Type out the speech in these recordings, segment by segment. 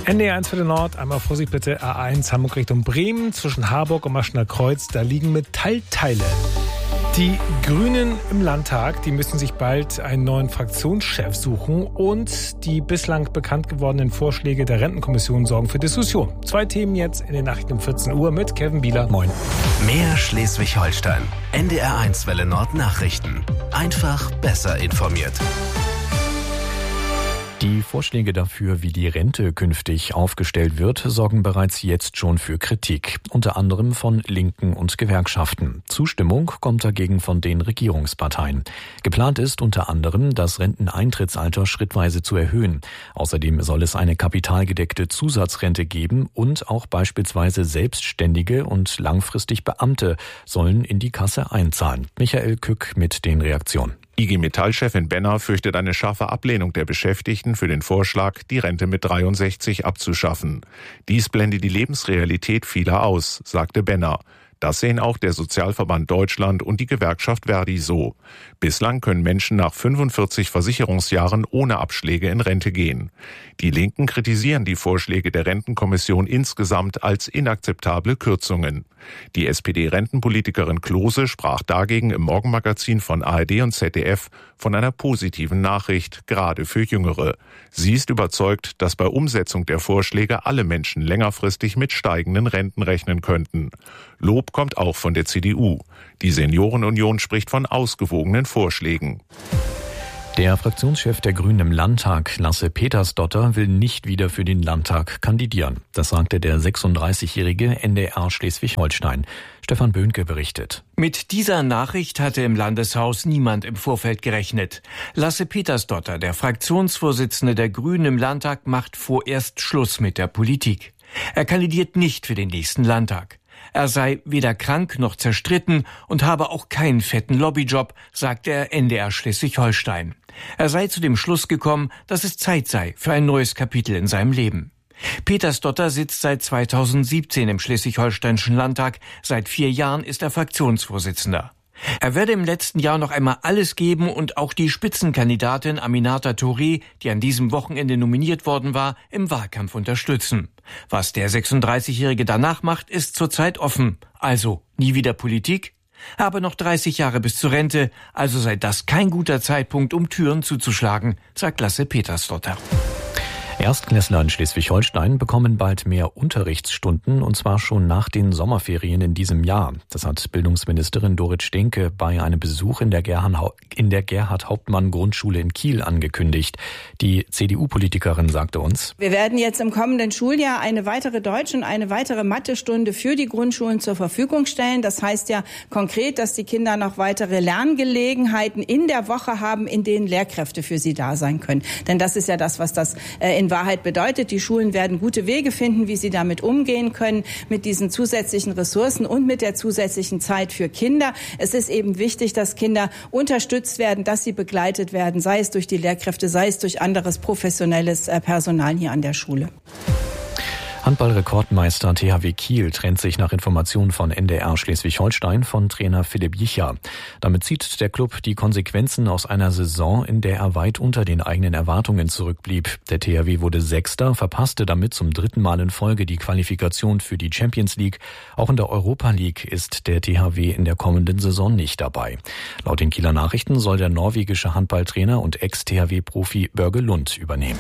NDR1 für den Nord, einmal Vorsicht bitte, A1 Hamburg Richtung Bremen, zwischen Harburg und Maschner Kreuz, da liegen Metallteile. Die Grünen im Landtag, die müssen sich bald einen neuen Fraktionschef suchen und die bislang bekannt gewordenen Vorschläge der Rentenkommission sorgen für Diskussion. 2 Themen jetzt in den Nachrichten um 14 Uhr mit Kevin Bieler. Moin. Mehr Schleswig-Holstein. NDR1 Welle Nord Nachrichten. Einfach besser informiert. Die Vorschläge dafür, wie die Rente künftig aufgestellt wird, sorgen bereits jetzt schon für Kritik, unter anderem von Linken und Gewerkschaften. Zustimmung kommt dagegen von den Regierungsparteien. Geplant ist unter anderem, das Renteneintrittsalter schrittweise zu erhöhen. Außerdem soll es eine kapitalgedeckte Zusatzrente geben und auch beispielsweise Selbstständige und langfristig Beamte sollen in die Kasse einzahlen. Michael Kück mit den Reaktionen. IG Metall-Chefin Benner fürchtet eine scharfe Ablehnung der Beschäftigten für den Vorschlag, die Rente mit 63 abzuschaffen. Dies blende die Lebensrealität vieler aus, sagte Benner. Das sehen auch der Sozialverband Deutschland und die Gewerkschaft Verdi so. Bislang können Menschen nach 45 Versicherungsjahren ohne Abschläge in Rente gehen. Die Linken kritisieren die Vorschläge der Rentenkommission insgesamt als inakzeptable Kürzungen. Die SPD-Rentenpolitikerin Klose sprach dagegen im Morgenmagazin von ARD und ZDF von einer positiven Nachricht, gerade für Jüngere. Sie ist überzeugt, dass bei Umsetzung der Vorschläge alle Menschen längerfristig mit steigenden Renten rechnen könnten. Lob kommt auch von der CDU. Die Seniorenunion spricht von ausgewogenen Vorschlägen. Der Fraktionschef der Grünen im Landtag, Lasse Petersdotter, will nicht wieder für den Landtag kandidieren. Das sagte der 36-jährige NDR Schleswig-Holstein. Stefan Böhnke berichtet. Mit dieser Nachricht hatte im Landeshaus niemand im Vorfeld gerechnet. Lasse Petersdotter, der Fraktionsvorsitzende der Grünen im Landtag, macht vorerst Schluss mit der Politik. Er kandidiert nicht für den nächsten Landtag. Er sei weder krank noch zerstritten und habe auch keinen fetten Lobbyjob, sagte er NDR Schleswig-Holstein. Er sei zu dem Schluss gekommen, dass es Zeit sei für ein neues Kapitel in seinem Leben. Petersdotter sitzt seit 2017 im Schleswig-Holsteinischen Landtag. Seit 4 Jahren ist er Fraktionsvorsitzender. Er werde im letzten Jahr noch einmal alles geben und auch die Spitzenkandidatin Aminata Touré, die an diesem Wochenende nominiert worden war, im Wahlkampf unterstützen. Was der 36-Jährige danach macht, ist zurzeit offen. Also nie wieder Politik? Aber noch 30 Jahre bis zur Rente, also sei das kein guter Zeitpunkt, um Türen zuzuschlagen, sagt Lasse Petersdotter. Erstklässler in Schleswig-Holstein bekommen bald mehr Unterrichtsstunden, und zwar schon nach den Sommerferien in diesem Jahr. Das hat Bildungsministerin Dorit Stehnke bei einem Besuch in der Gerhard-Hauptmann-Grundschule in Kiel angekündigt. Die CDU-Politikerin sagte uns: Wir werden jetzt im kommenden Schuljahr eine weitere Deutsch- und eine weitere Mathestunde für die Grundschulen zur Verfügung stellen. Das heißt ja konkret, dass die Kinder noch weitere Lerngelegenheiten in der Woche haben, in denen Lehrkräfte für sie da sein können. Denn das ist ja das, was das in Wahrheit bedeutet. Die Schulen werden gute Wege finden, wie sie damit umgehen können, mit diesen zusätzlichen Ressourcen und mit der zusätzlichen Zeit für Kinder. Es ist eben wichtig, dass Kinder unterstützt werden, dass sie begleitet werden, sei es durch die Lehrkräfte, sei es durch anderes professionelles Personal hier an der Schule. Handball-Rekordmeister THW Kiel trennt sich nach Informationen von NDR Schleswig-Holstein von Trainer Philipp Jicha. Damit zieht der Klub die Konsequenzen aus einer Saison, in der er weit unter den eigenen Erwartungen zurückblieb. Der THW wurde Sechster, verpasste damit zum 3. Mal in Folge die Qualifikation für die Champions League. Auch in der Europa League ist der THW in der kommenden Saison nicht dabei. Laut den Kieler Nachrichten soll der norwegische Handballtrainer und Ex-THW-Profi Børge Lund übernehmen.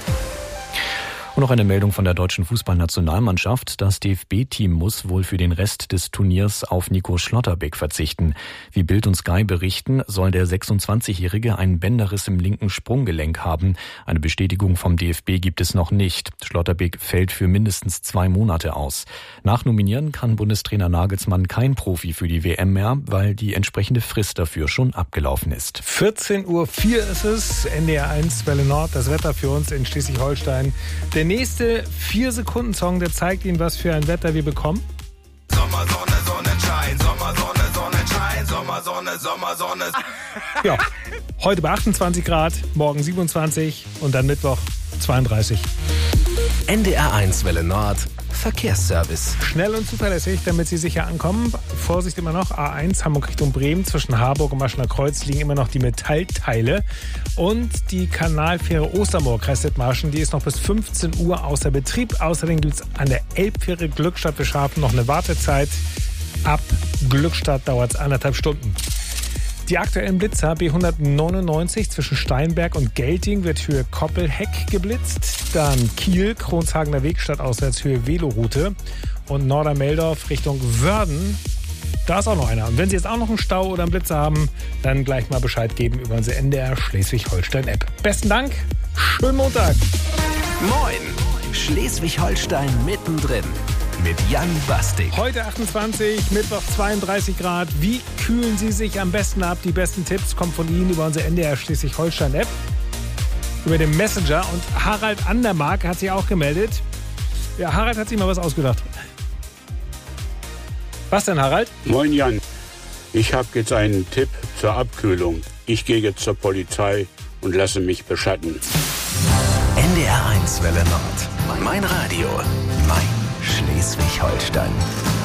Und noch eine Meldung von der deutschen Fußballnationalmannschaft. Das DFB-Team muss wohl für den Rest des Turniers auf Nico Schlotterbeck verzichten. Wie Bild und Sky berichten, soll der 26-Jährige einen Bänderriss im linken Sprunggelenk haben. Eine Bestätigung vom DFB gibt es noch nicht. Schlotterbeck fällt für mindestens 2 Monate aus. Nachnominieren kann Bundestrainer Nagelsmann kein Profi für die WM mehr, weil die entsprechende Frist dafür schon abgelaufen ist. 14:04 Uhr ist es, NDR1 Welle Nord, das Wetter für uns in Schleswig-Holstein. Der nächste 4-Sekunden-Song, der zeigt Ihnen, was für ein Wetter wir bekommen. Sommersonne, Sonnenschein, Sommersonne, Sonnenschein, Sommersonne, Sommersonne. Ja, heute bei 28 Grad, morgen 27 und dann Mittwoch 32. NDR1 Welle Nord Verkehrsservice. Schnell und zuverlässig, damit Sie sicher ankommen. Vorsicht immer noch, A1 Hamburg Richtung Bremen. Zwischen Harburg und Maschener Kreuz liegen immer noch die Metallteile. Und die Kanalfähre Ostermoor-Kress-Dithmarschen, die ist noch bis 15 Uhr außer Betrieb. Außerdem gibt es an der Elbfähre Glückstadt bis Scharfen noch eine Wartezeit. Ab Glückstadt dauert es 1,5 Stunden. Die aktuellen Blitzer B199 zwischen Steinberg und Gelting wird Höhe Koppelheck geblitzt. Dann Kiel, Kronshagener Weg stadtauswärts Höhe Veloroute. Und Nordermeldorf Richtung Wörden. Da ist auch noch einer. Und wenn Sie jetzt auch noch einen Stau oder einen Blitzer haben, dann gleich mal Bescheid geben über unsere NDR Schleswig-Holstein-App. Besten Dank, schönen Montag. Moin, Schleswig-Holstein mittendrin. Mit Jan Bastik. Heute 28, Mittwoch 32 Grad. Wie kühlen Sie sich am besten ab? Die besten Tipps kommen von Ihnen über unsere NDR Schleswig-Holstein-App. Über den Messenger. Und Harald Andermark hat sich auch gemeldet. Ja, Harald hat sich mal was ausgedacht. Was denn, Harald? Moin Jan, ich habe jetzt einen Tipp zur Abkühlung. Ich gehe jetzt zur Polizei und lasse mich beschatten. NDR 1 Welle Nord. Mein Radio. Mein Schleswig-Holstein.